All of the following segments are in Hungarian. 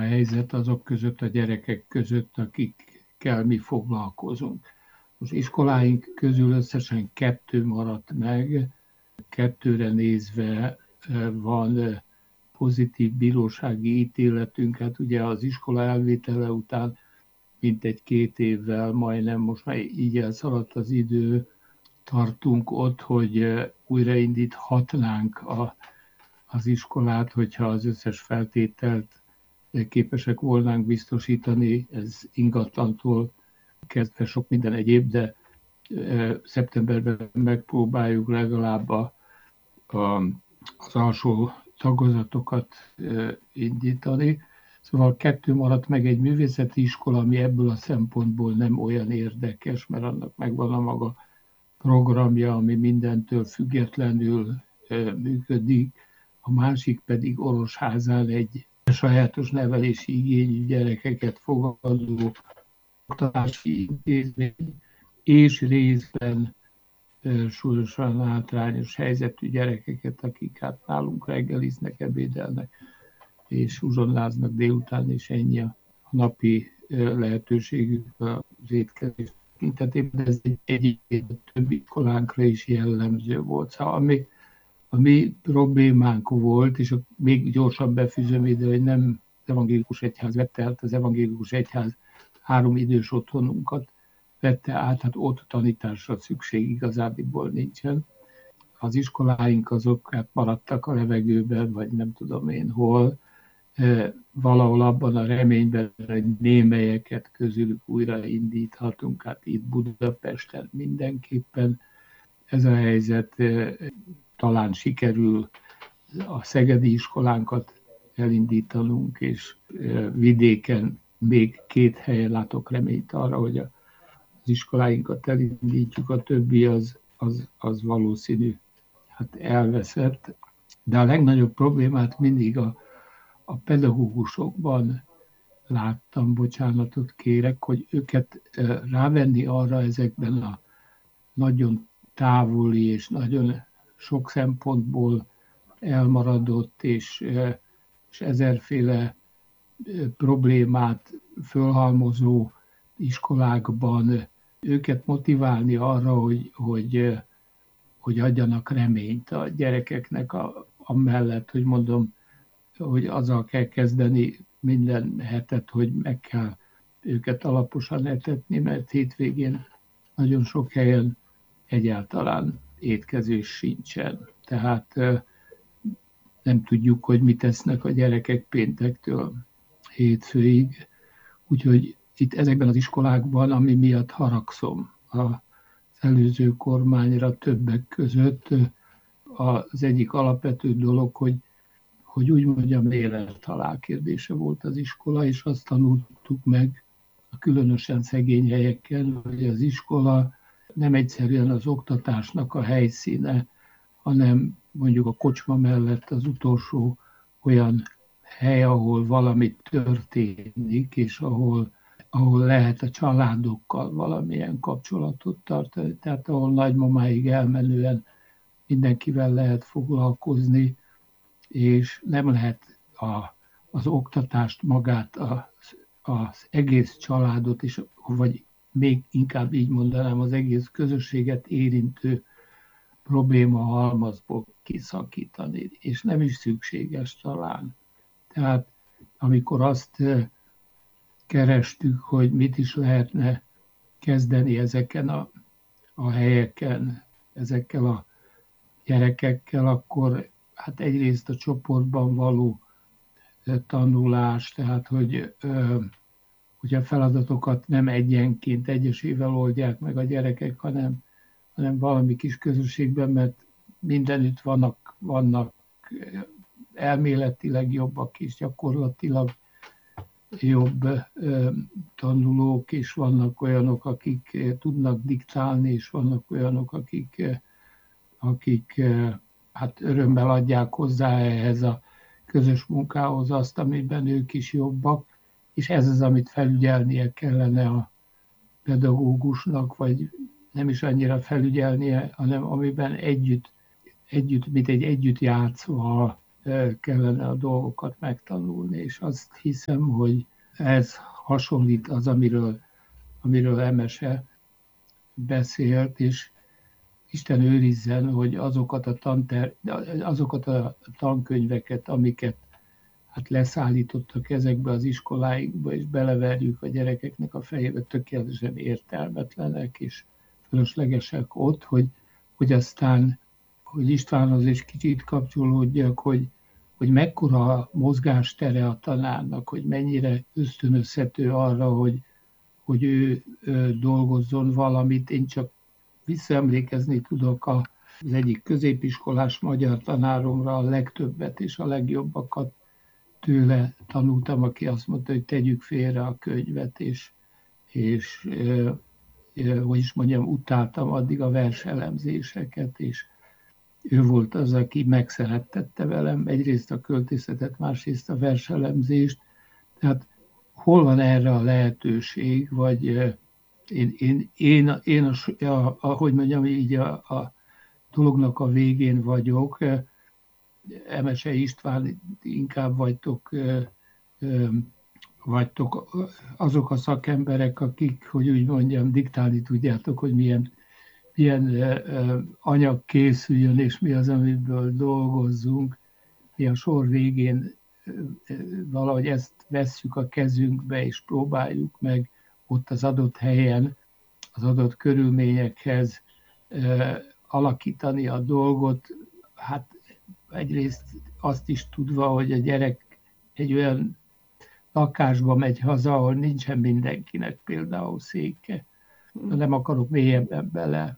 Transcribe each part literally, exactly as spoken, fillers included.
helyzet azok között, a gyerekek között, akikkel mi foglalkozunk. Most iskoláink közül összesen kettő maradt meg, kettőre nézve van pozitív bírósági ítéletünk, hát ugye az iskola elvétele után mintegy két évvel, majdnem most már így elszaladt az idő, tartunk ott, hogy újraindíthatnánk a, az iskolát, hogyha az összes feltételt képesek volnánk biztosítani, ez ingatlantól kezdve sok minden egyéb, de szeptemberben megpróbáljuk legalább a, a, az alsó tagozatokat indítani. Szóval kettő maradt meg, egy művészeti iskola, ami ebből a szempontból nem olyan érdekes, mert annak megvan a maga programja, ami mindentől függetlenül működik. A másik pedig Orosházán egy sajátos nevelési igényű gyerekeket fogadó oktatási intézmény, és részben súlyosan hátrányos helyzetű gyerekeket, akik hát nálunk reggeliznek, ebédelnek, és uzsonnáznak délután, és ennyi a napi lehetőségük az étkezés tekintetében, de ez egy, egy, egy többi iskolánkra is jellemző volt. Szóval ami, a mi problémánk volt, és még gyorsan befűzöm ide, hogy nem az evangélikus egyház vette át, az evangélikus egyház három idős otthonunkat vette át, hát ott tanításra szükség igazából nincsen. Az iskoláink azok hát maradtak a levegőben, vagy nem tudom én hol, valahol abban a reményben, hogy némelyeket közülük újraindíthatunk, hát itt Budapesten mindenképpen. Ez a helyzet, talán sikerül a szegedi iskolánkat elindítanunk, és vidéken még két helyen látok reményt arra, hogy az iskoláinkat elindítjuk, a többi az, az, az valószínű, hát elveszett. De a legnagyobb problémát mindig a, a pedagógusokban láttam, bocsánatot kérek, hogy őket rávenni arra ezekben a nagyon távoli és nagyon sok szempontból elmaradott és, és ezerféle problémát fölhalmozó iskolákban őket motiválni arra, hogy, hogy, hogy adjanak reményt a gyerekeknek a, amellett, hogy mondom, hogy azzal kell kezdeni minden hetet, hogy meg kell őket alaposan etetni, mert hétvégén nagyon sok helyen egyáltalán étkezés sincsen. Tehát nem tudjuk, hogy mit tesznek a gyerekek péntektől hétfőig. Úgyhogy itt ezekben az iskolákban, ami miatt haragszom az előző kormányra többek között, az egyik alapvető dolog, hogy, hogy úgy mondjam, élethalál kérdése volt az iskola, és azt tanultuk meg a különösen szegény helyeken, hogy az iskola nem egyszerűen az oktatásnak a helyszíne, hanem mondjuk a kocsma mellett az utolsó olyan hely, ahol valami történik, és ahol, ahol lehet a családokkal valamilyen kapcsolatot tartani, tehát ahol nagymamáig elmenően mindenkivel lehet foglalkozni, és nem lehet a, az oktatást magát, az, az egész családot, és, vagy még inkább így mondanám, az egész közösséget érintő probléma halmazból kiszakítani, és nem is szükséges talán. Tehát amikor azt kerestük, hogy mit is lehetne kezdeni ezeken a, a helyeken, ezekkel a gyerekekkel, akkor hát egyrészt a csoportban való tanulás, tehát hogy, hogy a feladatokat nem egyenként, egyesével oldják meg a gyerekek, hanem, hanem valami kis közösségben, mert mindenütt vannak, vannak elméletileg jobbak és gyakorlatilag jobb tanulók, és vannak olyanok, akik tudnak diktálni, és vannak olyanok, akik, akik hát örömmel adják hozzá ehhez a közös munkához azt, amiben ők is jobbak, és ez az, amit felügyelnie kellene a pedagógusnak, vagy nem is annyira felügyelnie, hanem amiben együtt, együtt mint egy együtt játszva kellene a dolgokat megtanulni, és azt hiszem, hogy ez hasonlít az, amiről, amiről Emese beszélt, és Isten őrizzen, hogy azokat a, tanter, azokat a tankönyveket, amiket hát leszállítottak ezekbe az iskoláikba, és beleverjük a gyerekeknek a fejébe, tökéletesen értelmetlenek és fölöslegesek ott, hogy, hogy aztán, hogy Istvánhoz is kicsit kapcsolódjak, hogy, hogy mekkora a mozgástere a tanárnak, hogy mennyire ösztönözhető arra, hogy, hogy ő, ő dolgozzon valamit. Én csak visszaemlékezni tudok az egyik középiskolás magyar tanáromra, a legtöbbet és a legjobbakat tőle tanultam, aki azt mondta, hogy tegyük félre a könyvet, és, és hogy is mondjam, utáltam addig a verselemzéseket, és ő volt az, aki megszerettette velem egyrészt a költészetet, másrészt a verselemzést. Tehát hol van erre a lehetőség, vagy én, én, én, én a, a, ahogy mondjam, így a, a dolognak a végén vagyok. Emese István, inkább vagytok, vagytok azok a szakemberek, akik, hogy úgy mondjam, diktálni tudjátok, hogy milyen, milyen anyag készüljön, és mi az, amiből dolgozzunk. Mi a sor végén valahogy ezt vesszük a kezünkbe, és próbáljuk meg ott az adott helyen, az adott körülményekhez alakítani a dolgot. Hát egyrészt azt is tudva, hogy a gyerek egy olyan lakásba megy haza, ahol nincsen mindenkinek például széke. Nem akarok mélyebben bele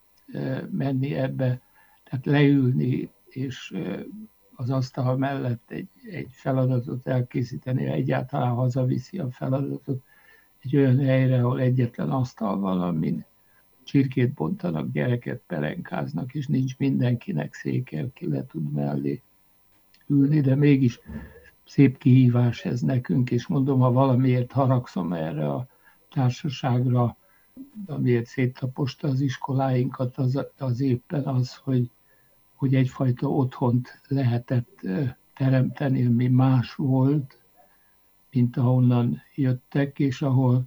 menni ebbe, tehát leülni, és az asztal mellett egy, egy feladatot elkészíteni, egyáltalán hazaviszi a feladatot egy olyan helyre, ahol egyetlen asztal van, amin csirkét bontanak, gyereket pelenkáznak, és nincs mindenkinek széke, aki le tud mellé ülni, de mégis szép kihívás ez nekünk, és mondom, ha valamiért haragszom erre a társaságra, amiért széttaposta az iskoláinkat, az, az éppen az, hogy, hogy egyfajta otthont lehetett teremteni, ami más volt, mint ahonnan jöttek, és ahol,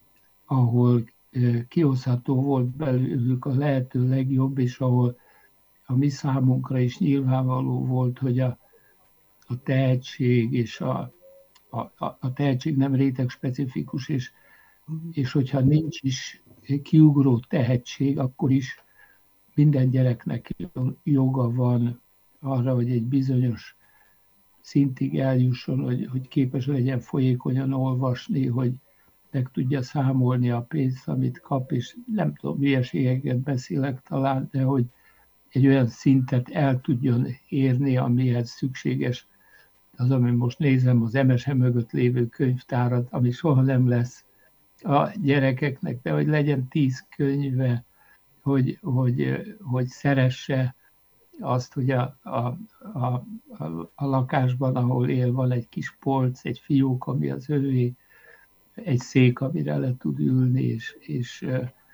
ahol kihozható volt belőlük a lehető legjobb, és ahol a mi számunkra is nyilvánvaló volt, hogy a, a tehetség és a, a, a tehetség nem réteg specifikus, és, és hogyha nincs is kiugró tehetség, akkor is minden gyereknek joga van arra, hogy egy bizonyos szintig eljusson, hogy, hogy képes legyen folyékonyan olvasni, hogy meg tudja számolni a pénzt, amit kap, és nem tudom, hülyeségeket beszélek talán, de hogy egy olyan szintet el tudjon érni, amihez szükséges az, ami most nézem, az Emese mögött lévő könyvtárat, ami soha nem lesz a gyerekeknek, de hogy legyen tíz könyve, hogy, hogy, hogy szeresse azt, hogy a, a, a, a lakásban, ahol él, van egy kis polc, egy fiók, ami az övé, egy szék, amire le tud ülni, és, és,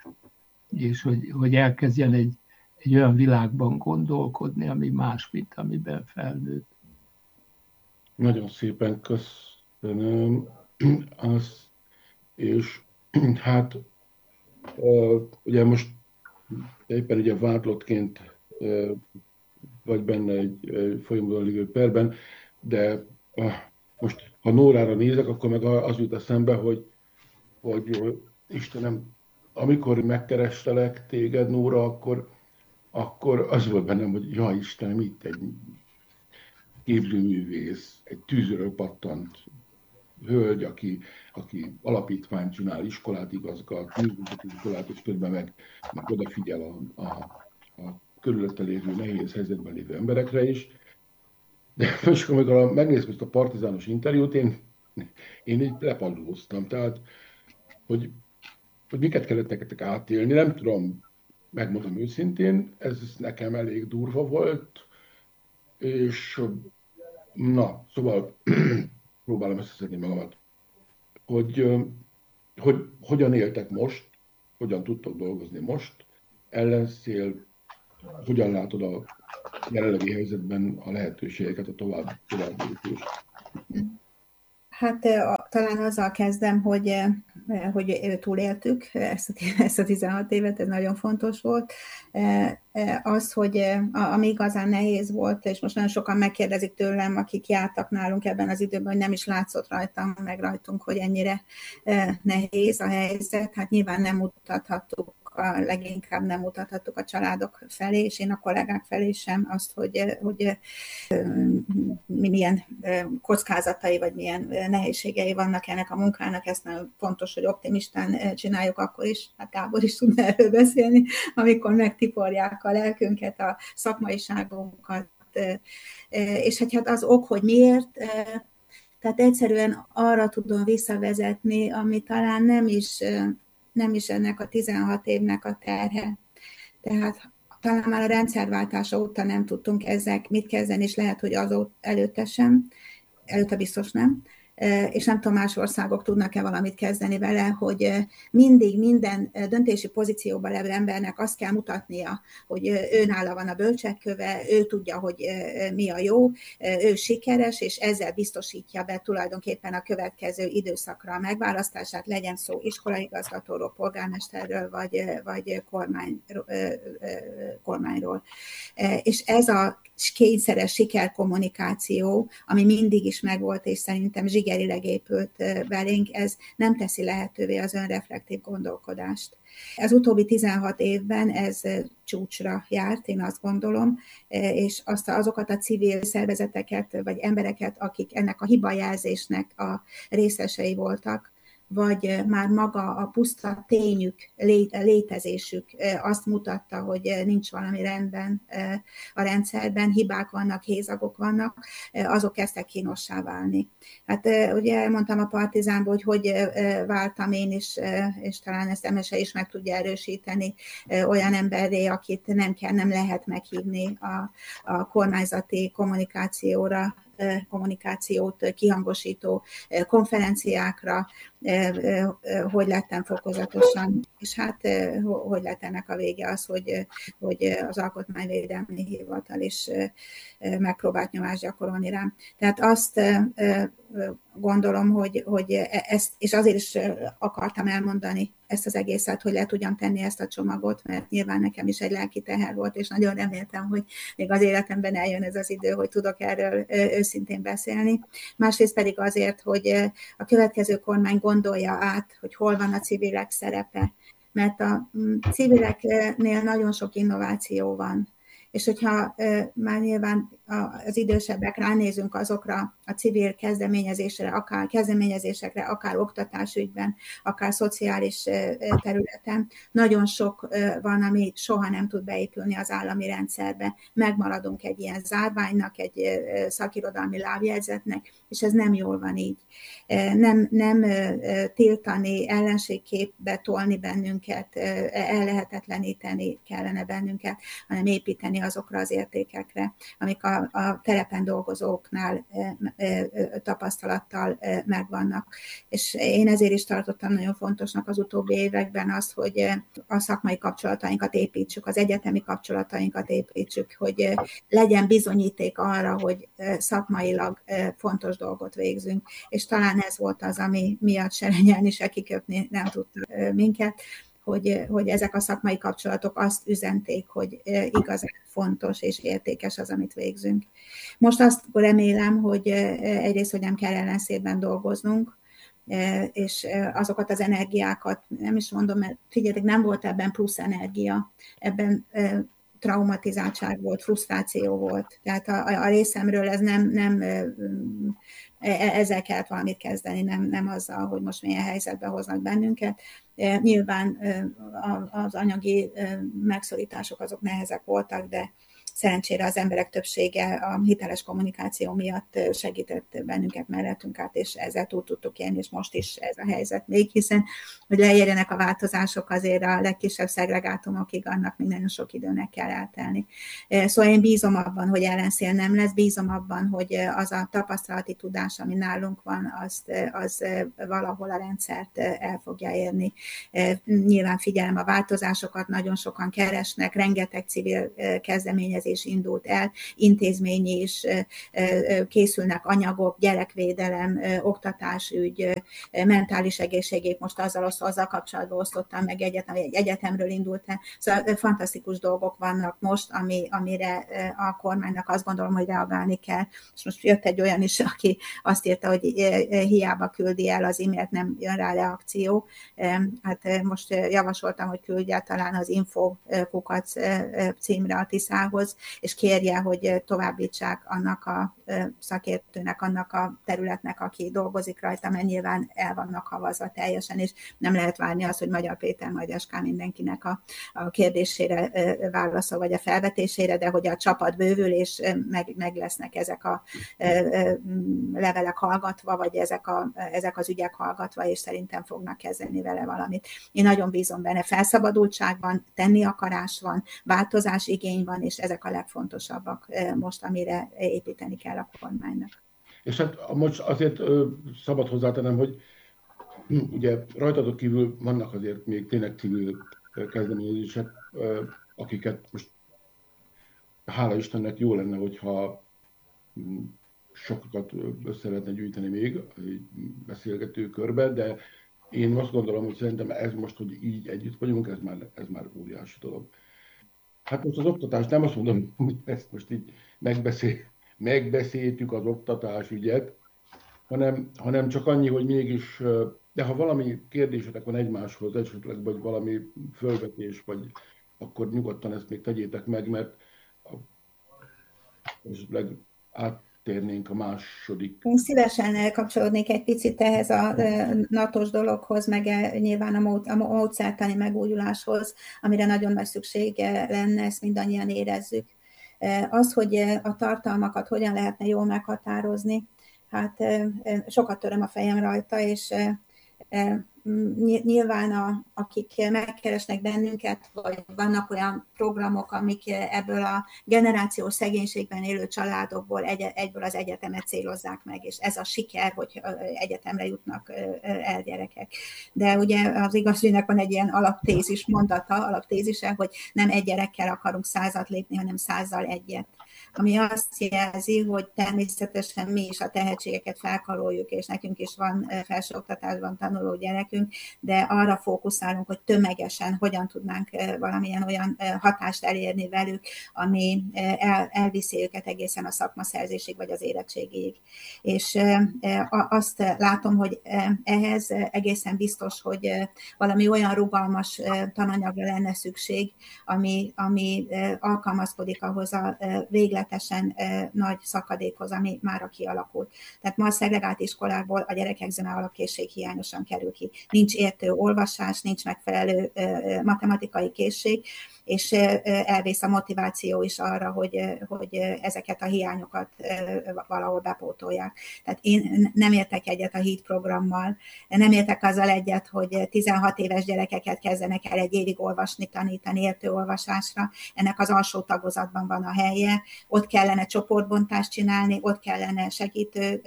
és hogy, hogy elkezdjen egy, egy olyan világban gondolkodni, ami más, mint amiben felnőtt. Nagyon szépen köszönöm azt, és hát ugye most éppen ugye vádlottként vagy benne egy folyamatban lévő perben, de most ha Nórára nézek, akkor meg az jut eszembe, hogy, hogy Istenem, amikor megkerestelek téged, Nóra, akkor, akkor az volt bennem, hogy ja Istenem, itt egy képzőművész, egy tűzről pattant hölgy, aki, aki alapítványt csinál, iskolát igazgat, művészeti iskolát, és közben meg, meg odafigyel a, a, a körülötte lévő nehéz helyzetben lévő emberekre is. De most, amikor megnéztem ezt a partizános interjút, én, én így lepadlóztam. Tehát, hogy, hogy miket kellett nektek átélni, nem tudom, megmondom őszintén, ez nekem elég durva volt, és na, szóval próbálom összeszedni magamat, hogy, hogy hogyan éltek most, hogyan tudtok dolgozni most, ellenszél, hogyan látod a jelenlegi helyzetben a lehetőségeket, a tovább, tovább lépést? Hát talán azzal kezdem, hogy, hogy túléltük ezt a, ezt a tizenhat évet, ez nagyon fontos volt. Az, hogy ami igazán nehéz volt, és most nagyon sokan megkérdezik tőlem, akik jártak nálunk ebben az időben, hogy nem is látszott rajtam, meg rajtunk, hogy ennyire nehéz a helyzet. Hát nyilván nem mutathattuk, a, leginkább nem mutathattuk a családok felé, és én a kollégák felé sem azt, hogy, hogy milyen kockázatai, vagy milyen nehézségei vannak ennek a munkának. Ezt nagyon fontos, hogy optimistán csináljuk akkor is, hát Gábor is tudna erről beszélni, amikor megtiporják a lelkünket, a szakmaiságunkat, és hát az ok, hogy miért, tehát egyszerűen arra tudom visszavezetni, ami talán nem is, nem is ennek a tizenhat évnek a terhe. Tehát talán már a rendszerváltása óta nem tudtunk ezzel mit kezdeni, és lehet, hogy az előtte sem, előtte biztos nem, és nem tudom, más országok tudnak-e valamit kezdeni vele, hogy mindig minden döntési pozícióban levő embernek azt kell mutatnia, hogy ő nála van a bölcsekköve, ő tudja, hogy mi a jó, ő sikeres, és ezzel biztosítja be tulajdonképpen a következő időszakra a megválasztását, legyen szó iskolaigazgatóról, polgármesterről, vagy, vagy kormány, kormányról. És ez a kényszeres sikerkommunikáció, ami mindig is megvolt, és szerintem zsigerileg épült belénk, ez nem teszi lehetővé az önreflektív gondolkodást. Az utóbbi tizenhat évben ez csúcsra járt, én azt gondolom, és azt, azokat a civil szervezeteket, vagy embereket, akik ennek a hibajelzésnek a részesei voltak, vagy már maga a puszta tényük, létezésük azt mutatta, hogy nincs valami rendben a rendszerben, hibák vannak, hézagok vannak, azok kezdtek kínossá válni. Hát ugye elmondtam a Partizánból, hogy hogy váltam én is, és talán ezt Emese is meg tudja erősíteni, olyan emberré, akit nem kell, nem lehet meghívni a, a kormányzati kommunikációra, kommunikációt kihangosító konferenciákra, hogy lettem fokozatosan, és hát hogy lett ennek a vége az, hogy, hogy az Alkotmányvédelmi Hivatal is megpróbált nyomást gyakorolni rám. Tehát azt gondolom, hogy, hogy ezt, és azért is akartam elmondani ezt az egészet, hogy le tudjam tenni ezt a csomagot, mert nyilván nekem is egy lelki teher volt, és nagyon reméltem, hogy még az életemben eljön ez az idő, hogy tudok erről őszintén beszélni. Másrészt pedig azért, hogy a következő kormány gondolja át, hogy hol van a civilek szerepe, mert a civileknél nagyon sok innováció van. És hogyha már nyilván az idősebbek ránézünk azokra a civil kezdeményezésre, akár kezdeményezésekre, akár oktatásügyben, akár szociális területen, nagyon sok van, ami soha nem tud beépülni az állami rendszerbe. Megmaradunk egy ilyen zárványnak, egy szakirodalmi lábjegyzetnek, és ez nem jól van így. Nem, nem tiltani, ellenségképbe tolni bennünket, ellehetetleníteni kellene bennünket, hanem építeni azokra az értékekre, amik a, a telepen dolgozóknál e, e, tapasztalattal e, megvannak. És én ezért is tartottam nagyon fontosnak az utóbbi években azt, hogy a szakmai kapcsolatainkat építsük, az egyetemi kapcsolatainkat építsük, hogy legyen bizonyíték arra, hogy szakmailag fontos dolgot végzünk. És talán ez volt az, ami miatt se lenyelni, se kiköpni nem tudta minket, Hogy, hogy ezek a szakmai kapcsolatok azt üzenték, hogy igazán fontos és értékes az, amit végzünk. Most azt remélem, hogy egyrészt, hogy nem kell ellenszétben dolgoznunk, és azokat az energiákat, nem is mondom, mert figyeljetek, nem volt ebben plusz energia, ebben traumatizáltság volt, frusztráció volt. Tehát a, a részemről ez nem, nem ezzel kellett valamit kezdeni, nem, nem azzal, hogy most milyen helyzetbe hoznak bennünket. Nyilván az anyagi megszorítások azok nehezek voltak, de szerencsére az emberek többsége a hiteles kommunikáció miatt segített bennünket mellettünk át, és ezzel túl tudtuk élni, és most is ez a helyzet még, hiszen, hogy leérjenek a változások, azért a legkisebb szegregátumokig annak még nagyon sok időnek kell eltelni. Szóval én bízom abban, hogy ellenszél nem lesz, bízom abban, hogy az a tapasztalati tudás, ami nálunk van, az, az valahol a rendszert el fogja érni. Nyilván figyelem a változásokat, nagyon sokan keresnek, rengeteg civil kezdeményezés képzés indult el, intézményi is készülnek anyagok, gyerekvédelem, oktatásügy, mentális egészségügy, most azzal, azzal kapcsolatban osztottam meg egyetem, egy egyetemről indult el. Szóval fantasztikus dolgok vannak most, ami, amire a kormánynak azt gondolom, hogy reagálni kell. És most jött egy olyan is, aki azt írta, hogy hiába küldi el az e-mailt, nem jön rá reakció. Hát most javasoltam, hogy küldje talán az info kukac címre a Tiszához, és kérje, hogy továbbítsák annak a szakértőnek, annak a területnek, aki dolgozik rajta, mert nyilván el vannak havazva teljesen, és nem lehet várni azt, hogy Magyar Péter majd Eskán mindenkinek a, a kérdésére válaszol, vagy a felvetésére, de hogy a csapat bővül, és meg, meg lesznek ezek a levelek hallgatva, vagy ezek, a, ezek az ügyek hallgatva, és szerintem fognak kezdeni vele valamit. Én nagyon bízom benne, felszabadultság van, tenni akarás van, változás igény van, és ezek a legfontosabbak most, amire építeni kell a kormánynak. És hát most azért szabad hozzátenem, hogy ugye rajtatok kívül vannak azért még tényleg civil kezdeményezések, akiket most hála Istennek jó lenne, hogyha sokat össze lehetne gyűjteni még egy beszélgető körbe, de én azt gondolom, hogy szerintem ez most, hogy így együtt vagyunk, ez már, ez már óriási dolog. Hát most az oktatás, nem azt mondom, hogy ezt most így megbeszél, megbeszéltük az oktatás ügyet, hanem, hanem csak annyi, hogy mégis, de ha valami kérdésetek van egymáshoz, esetleg vagy valami fölvetés, vagy akkor nyugodtan ezt még tegyétek meg, mert esetleg áttérnénk a második. Én szívesen kapcsolódnék egy picit ehhez a natos dologhoz, meg nyilván a módszertani megújuláshoz, amire nagyon nagy szüksége lenne, ezt mindannyian érezzük. Az, hogy a tartalmakat hogyan lehetne jól meghatározni, hát sokat töröm a fejem rajta, és nyilván a, akik megkeresnek bennünket, vagy vannak olyan programok, amik ebből a generációs szegénységben élő családokból egy, egyből az egyetemet célozzák meg, és ez a siker, hogy egyetemre jutnak el gyerekek. De ugye az igazságnak van egy ilyen alaptézis mondata, alaptézise, hogy nem egy gyerekkel akarunk százat lépni, hanem százzal egyet. Ami azt jelzi, hogy természetesen mi is a tehetségeket felkaroljuk, és nekünk is van felsőoktatásban tanuló gyerekünk, de arra fókuszálunk, hogy tömegesen hogyan tudnánk valamilyen olyan hatást elérni velük, ami el, elviszi őket egészen a szakmaszerzésig, vagy az érettségig. És azt látom, hogy ehhez egészen biztos, hogy valami olyan rugalmas tananyagra lenne szükség, ami, ami alkalmazkodik ahhoz a végletesen nagy szakadékhoz, ami már kialakult. Tehát ma a szegregált iskolákból a gyerekek zöme alapkészség hiányosan kerül ki. Nincs értő olvasás, nincs megfelelő matematikai készség, és elvész a motiváció is arra, hogy, hogy ezeket a hiányokat valahol bepótolják. Tehát én nem értek egyet a HEAT programmal, nem értek azzal egyet, hogy tizenhat éves gyerekeket kezdenek el egy évig olvasni, tanítani értő olvasásra. Ennek az alsó tagozatban van a helye, ott kellene csoportbontást csinálni, ott kellene segítő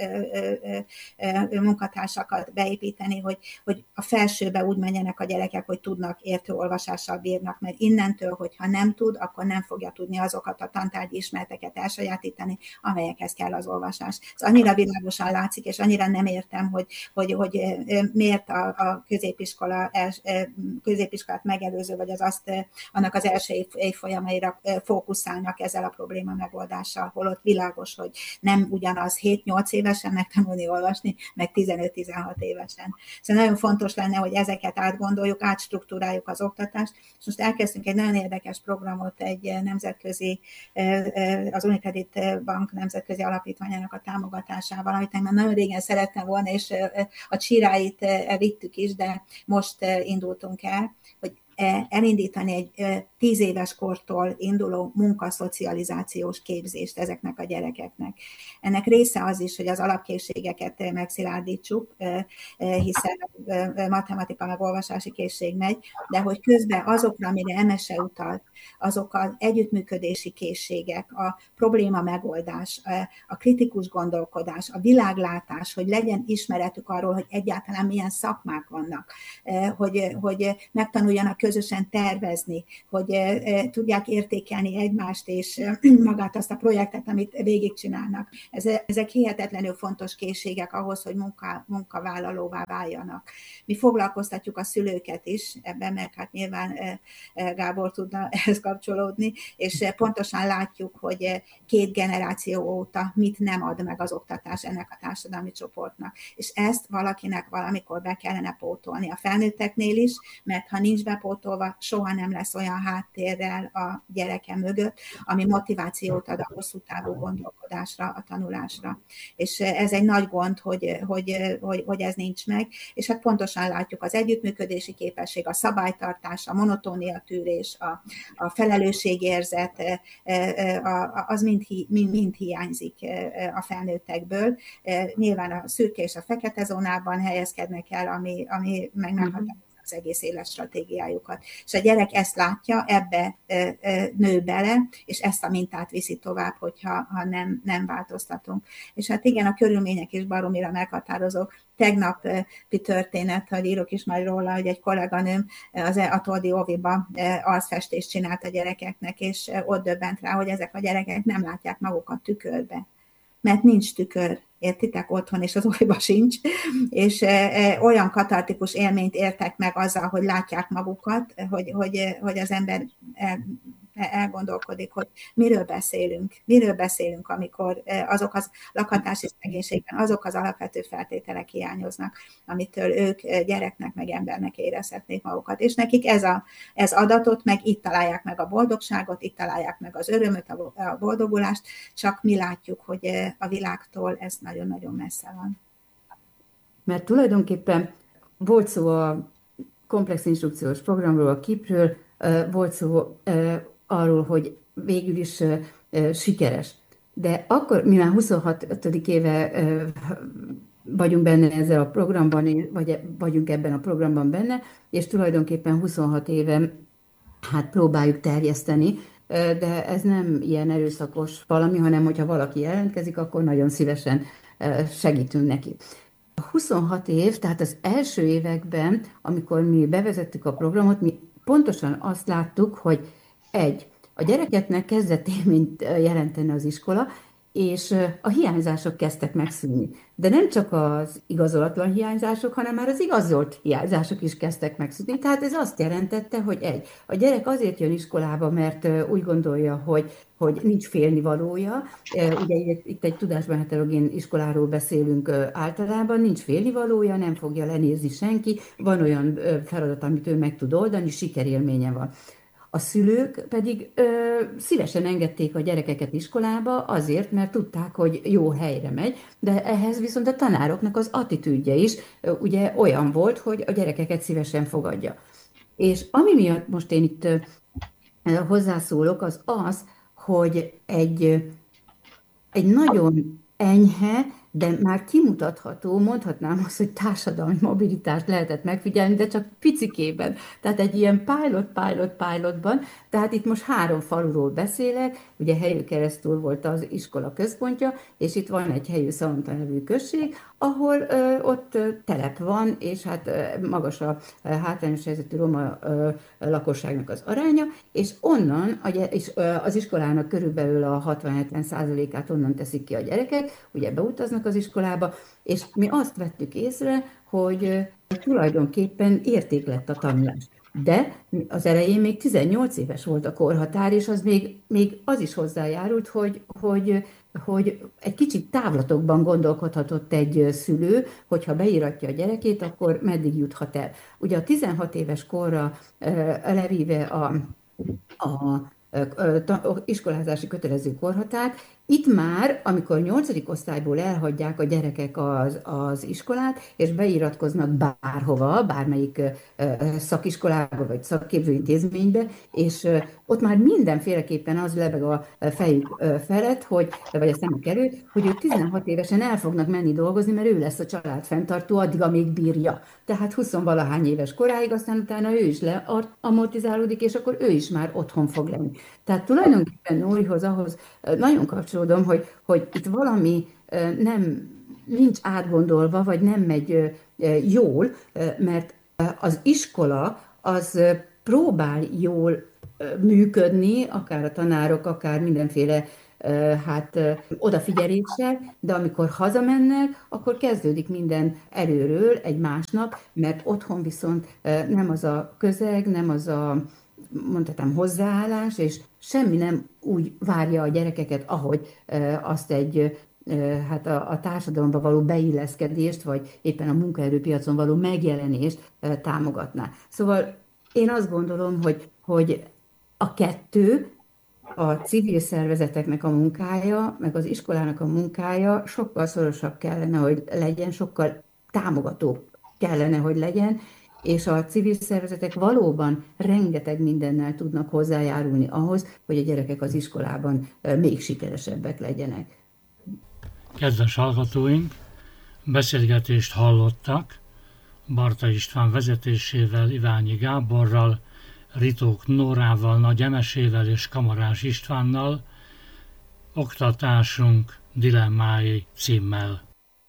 munkatársakat beépíteni, hogy, hogy a felsőbe úgy menjenek a gyerekek, hogy tudnak értő olvasással bírnak, mert innentől, hogyha nem tud, akkor nem fogja tudni azokat a tantárgyi ismereteket elsajátítani, amelyekhez kell az olvasás. Ez annyira világosan látszik, és annyira nem értem, hogy, hogy, hogy miért a, a középiskola, középiskolát megelőző, vagy az azt, annak az első évfolyamaira fókuszálnak ezzel a probléma megoldással, holott világos, hogy nem ugyanaz hét-nyolc évesen megtanulni olvasni, meg tizenöt-tizenhat évesen. Szóval nagyon fontos lenne, hogy ezeket átgondoljuk, átstruktúráljuk az oktatást, és most elkezdtünk egy nagyon érdekes programot egy nemzetközi, az Unicredit Bank nemzetközi alapítványának a támogatásával, amit én már nagyon régen szerettem volna, és a csiráit vittük is, de most indultunk el, hogy elindítani egy tíz éves kortól induló munkaszocializációs képzést ezeknek a gyerekeknek. Ennek része az is, hogy az alapkészségeket megszilárdítsuk, hiszen matematika meg olvasási készség megy, de hogy közben azokra, amire Emese utalt, azok az együttműködési készségek, a probléma megoldás, a kritikus gondolkodás, a világlátás, hogy legyen ismeretük arról, hogy egyáltalán milyen szakmák vannak, hogy, hogy megtanuljanak közösen tervezni, hogy tudják értékelni egymást és magát azt a projektet, amit végigcsinálnak. Ezek hihetetlenül fontos készségek ahhoz, hogy munka, munkavállalóvá váljanak. Mi foglalkoztatjuk a szülőket is ebben, mert hát nyilván Gábor tudna ehhez kapcsolódni, és pontosan látjuk, hogy két generáció óta mit nem ad meg az oktatás ennek a társadalmi csoportnak. És ezt valakinek valamikor be kellene pótolni a felnőtteknél is, mert ha nincs bepótolva, soha nem lesz olyan háttérrel a gyereke mögött, ami motivációt ad a hosszú távú gondolkodásra, a tanulásra. És ez egy nagy gond, hogy, hogy, hogy, hogy ez nincs meg, és hát pontosan látjuk az együttműködési képesség, a szabálytartás, a monotónia tűrés, a, a felelősségérzet, az mind, mind, mind hiányzik a felnőttekből. Nyilván a szürke és a fekete zónában helyezkednek el, ami, ami meg nem határozza az egész éles stratégiájukat. És a gyerek ezt látja, ebbe nő bele, és ezt a mintát viszi tovább, hogyha ha nem, nem változtatunk. És hát igen, a körülmények is baromira meghatározók. Tegnapi történet, hogy írok is majd róla, hogy egy kolléganőm az Atoldi óviba arcfestést csinált a gyerekeknek, és ott döbbent rá, hogy ezek a gyerekek nem látják magukat tükörbe. Mert nincs tükör, értitek, otthon, és az óviba sincs, és olyan katartikus élményt értek meg azzal, hogy látják magukat, hogy, hogy, hogy az ember el, elgondolkodik, hogy miről beszélünk, miről beszélünk, amikor azok az lakhatási szegénységben, azok az alapvető feltételek hiányoznak, amitől ők gyereknek, meg embernek érezhetnék magukat. És nekik ez, a, ez adatot, meg itt találják meg a boldogságot, itt találják meg az örömöt, a boldogulást, csak mi látjuk, hogy a világtól ez nagyon-nagyon messze van. Mert tulajdonképpen volt szó a komplex instrukciós programról, a KIP-ről, volt szó arról, hogy végül is sikeres. De akkor, mi már huszonhat éve vagyunk benne ezzel a programban, vagy vagyunk ebben a programban benne, és tulajdonképpen huszonhat éve hát próbáljuk terjeszteni, de ez nem ilyen erőszakos valami, hanem hogyha valaki jelentkezik, akkor nagyon szívesen segítünk neki. huszonhat év, tehát az első években, amikor mi bevezettük a programot, mi pontosan azt láttuk, hogy egy, a gyerekeknek kezdett élményt jelenteni az iskola, és a hiányzások kezdtek megszűnni. De nem csak az igazolatlan hiányzások, hanem már az igazolt hiányzások is kezdtek megszűnni. Tehát ez azt jelentette, hogy egy, a gyerek azért jön iskolába, mert úgy gondolja, hogy, hogy nincs félnivalója. Ugye itt egy tudásban heterogén iskoláról beszélünk általában, nincs félnivalója, nem fogja lenézni senki, van olyan feladat, amit ő meg tud oldani, sikerélménye van. A szülők pedig ö, szívesen engedték a gyerekeket iskolába azért, mert tudták, hogy jó helyre megy, de ehhez viszont a tanároknak az attitűdje is ö, ugye olyan volt, hogy a gyerekeket szívesen fogadja. És ami miatt most én itt ö, hozzászólok, az az, hogy egy, egy nagyon enyhe, de már kimutatható, mondhatnám azt, hogy társadalmi mobilitást lehetett megfigyelni, de csak picikében. Tehát egy ilyen pilot-pilot-pilotban, tehát itt most három faluról beszélek, ugye Helyő-Keresztúr volt az iskola központja, és itt van egy Helyő-Szalonta nevű község, ahol ö, ott ö, telep van, és hát ö, magas a ö, hátrányos helyzetű roma ö, lakosságnak az aránya, és onnan a, és, ö, az iskolának körülbelül a hatvan-hetven százalékát onnan teszik ki a gyerekek, ugye beutaznak az iskolába, és mi azt vettük észre, hogy ö, tulajdonképpen érték lett a tanulás. De az elején még tizennyolc éves volt a korhatár, és az még, még az is hozzájárult, hogy, hogy, hogy egy kicsit távlatokban gondolkodhatott egy szülő, hogyha beíratja a gyerekét, akkor meddig juthat el. Ugye a tizenhat éves korra levíve a, a iskolázási kötelező korhatár, itt már, amikor nyolcadik osztályból elhagyják a gyerekek az, az iskolát, és beiratkoznak bárhova, bármelyik szakiskolába, vagy szakképzőintézménybe, és ott már mindenféleképpen az lebeg a fejük felett, hogy, vagy a szemük előtt, hogy ők tizenhat évesen el fognak menni dolgozni, mert ő lesz a család fenntartó, addig, amíg bírja. Tehát huszonvalahány éves koráig, aztán utána ő is leamortizálódik, és akkor ő is már otthon fog lenni. Tehát tulajdonképpen Nórihoz ahhoz nagyon kapcsolódom, hogy, hogy itt valami nem, nincs átgondolva, vagy nem megy jól, mert az iskola az próbál jól működni, akár a tanárok, akár mindenféle hát odafigyeléssel, de amikor hazamennek, akkor kezdődik minden előről egy másnap, mert otthon viszont nem az a közeg, nem az a, mondhatom, hozzáállás, és semmi nem úgy várja a gyerekeket, ahogy azt egy hát a, a társadalomba való beilleszkedést, vagy éppen a munkaerőpiacon való megjelenést támogatná. Szóval én azt gondolom, hogy, hogy a kettő, a civil szervezeteknek a munkája, meg az iskolának a munkája sokkal szorosabb kellene, hogy legyen, sokkal támogatóbb kellene, hogy legyen, és a civil szervezetek valóban rengeteg mindennel tudnak hozzájárulni ahhoz, hogy a gyerekek az iskolában még sikeresebbek legyenek. Kedves hallgatóink, beszélgetést hallottak Barta István vezetésével, Iványi Gáborral, Ritók Nórával, Nagy Emesével és Kamarás Istvánnal, Oktatásunk dilemmái címmel.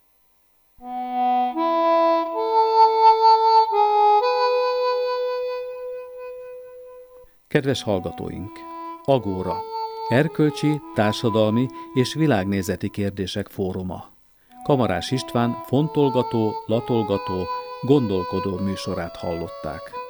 Kedves hallgatóink! Agóra. Erkölcsi, társadalmi és világnézeti kérdések fóruma. Kamarás István fontolgató, latolgató, gondolkodó műsorát hallották.